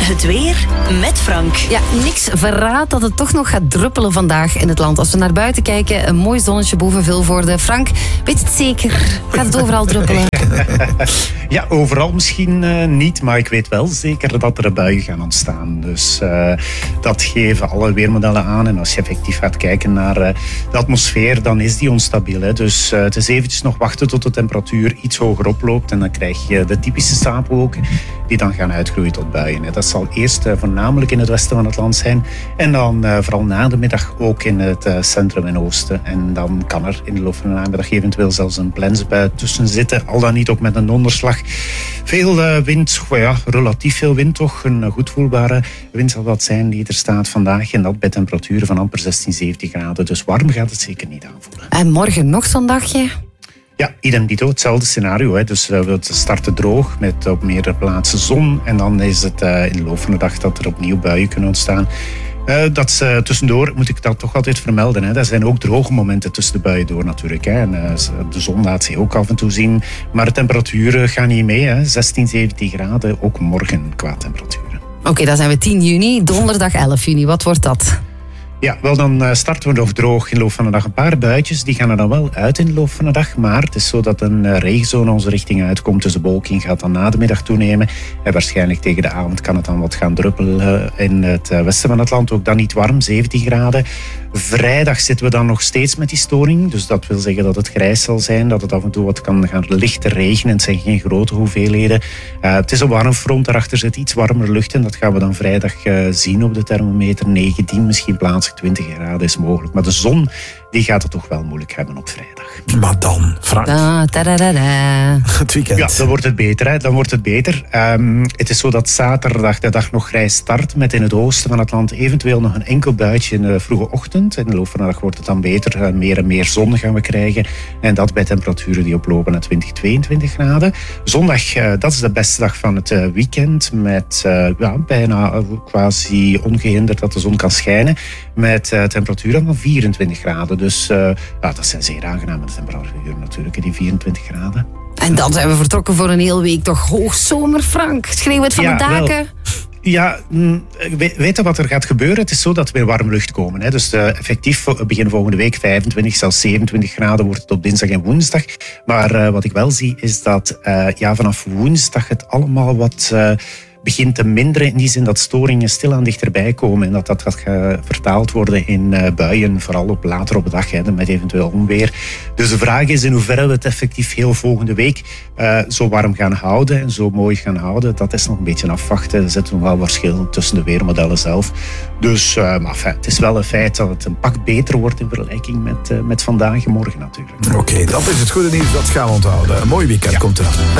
Het weer met Frank. Ja, niks verraadt dat het toch nog gaat druppelen vandaag in het land. Als we naar buiten kijken, een mooi zonnetje boven Vilvoorde. Frank, weet je het zeker? Gaat het overal druppelen? Ja, overal misschien niet, maar ik weet wel zeker dat er buien gaan ontstaan. Dus dat geven alle weermodellen aan. En als je effectief gaat kijken naar de atmosfeer, dan is die onstabiel. Hè. Dus het is eventjes nog wachten tot de temperatuur iets hoger oploopt. En dan krijg je de typische stapelwolken die dan gaan uitgroeien tot buien. Hè. Dat zal eerst voornamelijk in het westen van het land zijn. En dan vooral na de middag ook in het centrum en oosten. En dan kan er in de loop van de namiddag eventueel zelfs een plensbui tussen zitten. Al dan niet ook met een donderslag. Veel wind, ja, relatief veel wind toch. Een goed voelbare wind zal dat zijn die er staat vandaag. En dat bij temperaturen van amper 16, 17 graden. Dus warm gaat het zeker niet aanvoelen. En morgen nog zo'n dagje? Ja, idem dito, hetzelfde scenario. Hè. Dus we starten droog met op meerdere plaatsen zon. En dan is het in de loop van de dag dat er opnieuw buien kunnen ontstaan. Tussendoor moet ik dat toch altijd vermelden. Hè. Er zijn ook droge momenten tussen de buien door natuurlijk. Hè. En, de zon laat zich ook af en toe zien. Maar de temperaturen gaan niet mee. Hè. 16, 17 graden, ook morgen qua temperaturen. Oké, dan zijn we 10 juni, donderdag 11 juni. Wat wordt dat? Ja, wel dan starten we nog droog in de loop van de dag. Een paar buitjes, die gaan er dan wel uit in de loop van de dag. Maar het is zo dat een regenzone onze richting uitkomt. Dus de bewolking gaat dan na de middag toenemen. En waarschijnlijk tegen de avond kan het dan wat gaan druppelen in het westen van het land. Ook dan niet warm, 17 graden. Vrijdag zitten we dan nog steeds met die storing. Dus dat wil zeggen dat het grijs zal zijn. Dat het af en toe wat kan gaan licht regenen. Het zijn geen grote hoeveelheden. Het is een warm front. Daarachter zit iets warmer lucht. En dat gaan we dan vrijdag zien op de thermometer. 19, misschien plaatselijk 20 graden is mogelijk. Maar de zon die gaat het toch wel moeilijk hebben op vrijdag. Maar dan, Frank. Het weekend. Ja, dan wordt het beter. Hè. Dan wordt het beter. Het is zo dat zaterdag de dag nog grijs start. Met in het oosten van het land eventueel nog een enkel buitje in de vroege ochtend. In de loop van de dag wordt het dan beter. Meer en meer zon gaan we krijgen. En dat bij temperaturen die oplopen naar 20, 22 graden. Zondag, dat is de beste dag van het weekend. Met bijna quasi ongehinderd dat de zon kan schijnen. Met temperaturen van 24 graden. Dus dat zijn zeer aangename temperaturen natuurlijk, die 24 graden. En dan zijn we vertrokken voor een hele week. Toch hoogzomer, Frank? Schreeuw het van de daken? Wel. Ja, weet je wat er gaat gebeuren? Het is zo dat we in warme lucht komen. Hè. Dus effectief begin volgende week 25, zelfs 27 graden wordt het op dinsdag en woensdag. Maar wat ik wel zie is dat vanaf woensdag het allemaal wat begint te minderen, in die zin dat storingen stilaan dichterbij komen en dat gaat vertaald worden in buien, vooral later op de dag, hè, met eventueel onweer. Dus de vraag is in hoeverre we het effectief heel volgende week zo warm gaan houden en zo mooi gaan houden. Dat is nog een beetje afwachten. Er zitten nog wel verschillen tussen de weermodellen zelf. Dus het is wel een feit dat het een pak beter wordt in vergelijking met vandaag en morgen natuurlijk. Oké, dat is het goede nieuws. Dat gaan we onthouden. Een mooi weekend komt er.